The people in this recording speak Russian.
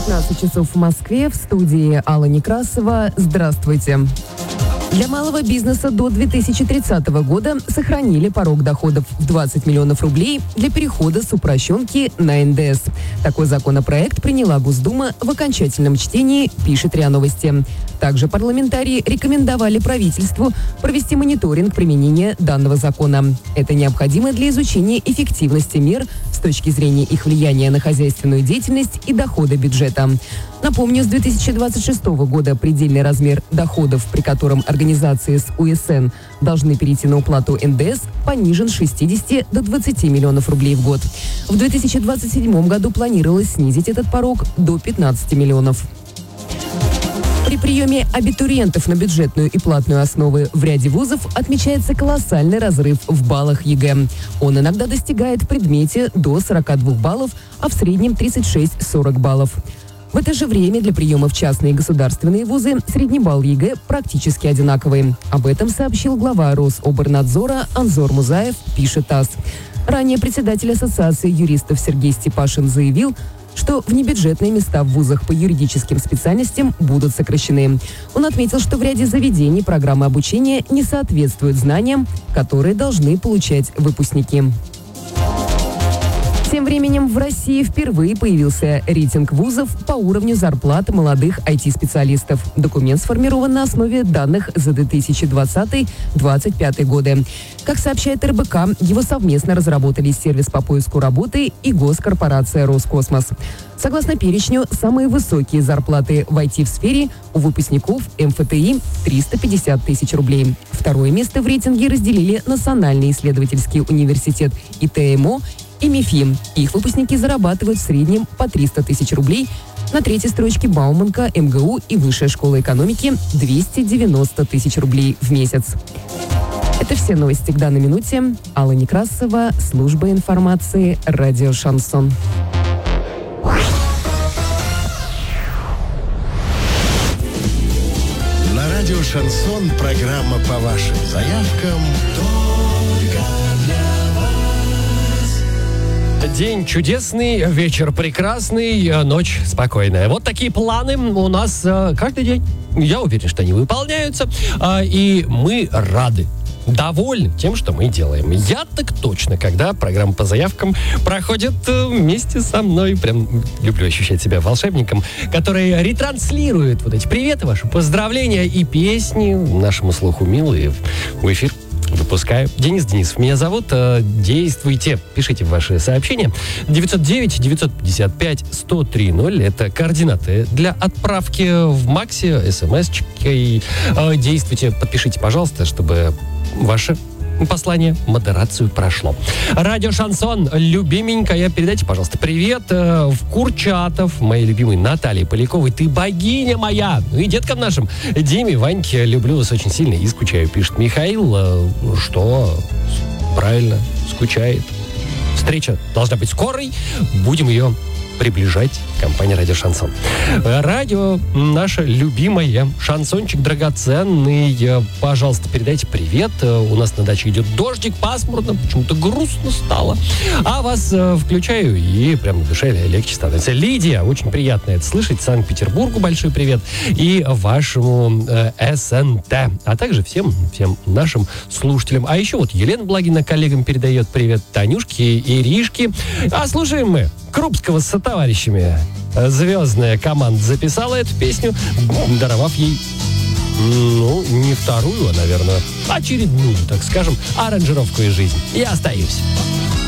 19 часов в Москве, в студии Алла Некрасова. Здравствуйте. Для малого бизнеса до 2030 года сохранили порог доходов в 20 миллионов рублей для перехода с упрощенки на НДС. Такой законопроект приняла Госдума в окончательном чтении, пишет РИА Новости. Также парламентарии рекомендовали правительству провести мониторинг применения данного закона. Это необходимо для изучения эффективности мер с точки зрения их влияния на хозяйственную деятельность и доходы бюджета. Напомню, с 2026 года предельный размер доходов, при котором организации с УСН должны перейти на уплату НДС, понижен с 60 до 20 миллионов рублей в год. В 2027 году планировалось снизить этот порог до 15 миллионов. При приеме абитуриентов на бюджетную и платную основы в ряде вузов отмечается колоссальный разрыв в баллах ЕГЭ. Он иногда достигает в предмете до 42 баллов, а в среднем 36-40 баллов. В это же время для приема в частные и государственные вузы средний балл ЕГЭ практически одинаковый. Об этом сообщил глава Рособорнадзора Анзор Музаев, пишет ТАСС. Ранее председатель Ассоциации юристов Сергей Степашин заявил, что внебюджетные места в вузах по юридическим специальностям будут сокращены. Он отметил, что в ряде заведений программы обучения не соответствуют знаниям, которые должны получать выпускники. Тем временем в России впервые появился рейтинг вузов по уровню зарплат молодых IT-специалистов. Документ сформирован на основе данных за 2020-2025 годы. Как сообщает РБК, его совместно разработали сервис по поиску работы и госкорпорация «Роскосмос». Согласно перечню, самые высокие зарплаты в IT-сфере у выпускников МФТИ – 350 тысяч рублей. Второе место в рейтинге разделили Национальный исследовательский университет ИТМО и МИФИ. Их выпускники зарабатывают в среднем по 300 тысяч рублей. На третьей строчке Бауманка, МГУ и Высшая школа экономики – 290 тысяч рублей в месяц. Это все новости к данной минуте. Алла Некрасова, служба информации, радио «Шансон». На радио «Шансон» программа по вашим заявкам. День чудесный, вечер прекрасный, ночь спокойная. Вот такие планы у нас каждый день. Я уверен, что они выполняются. И мы рады, довольны тем, что мы делаем. Я так точно, когда программа по заявкам проходит вместе со мной. Прям люблю ощущать себя волшебником, который ретранслирует вот эти приветы, ваши поздравления и песни нашему слуху милые в эфир. Выпускаю. Денис Денисов меня зовут. Действуйте. Пишите ваши сообщения. 909-955-1030. Это координаты для отправки в Максе смс-чкой. Действуйте. Подпишите, пожалуйста, чтобы ваше послание, модерацию прошло. Радио «Шансон», любименькая. Передайте, пожалуйста, привет в Курчатов, моей любимой Наталье Поляковой. Ты богиня моя. Ну и деткам нашим, Диме, Ваньке, люблю вас очень сильно и скучаю. Пишет Михаил, что правильно, скучает. Встреча должна быть скорой. Будем ее приближать. Компания «Радио Шансон». Радио наше любимое. Шансончик драгоценный. Пожалуйста, передайте привет. У нас на даче идет дождик, пасмурно, почему-то грустно стало. А вас включаю, и прям на душе легче становится. Лидия, очень приятно это слышать. Санкт-Петербургу большой привет. И вашему СНТ. А также всем нашим слушателям. А еще вот Елена Благина коллегам передает привет. Танюшке, Иришке. А слушаем мы Крупского с сотоварищами. Звездная команда записала эту песню, даровав ей, не вторую, а, наверное, очередную, так скажем, аранжировку из жизни. Я остаюсь.